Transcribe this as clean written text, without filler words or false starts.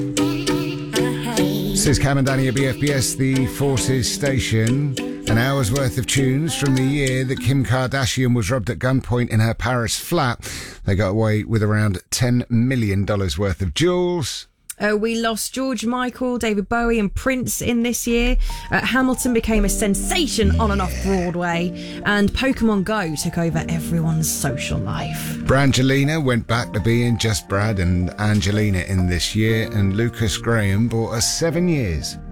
This is Cam and Danny at BFBS, the Forces station. An hour's worth of tunes from the year that Kim Kardashian was robbed at gunpoint in her Paris flat. They got away with around $10 million worth of jewels. We lost George Michael, David Bowie and Prince in this year. Hamilton became a sensation on and off Broadway. And Pokemon Go took over everyone's social life. Brangelina went back to being just Brad and Angelina in this year. And Lucas Graham bought us 7 years.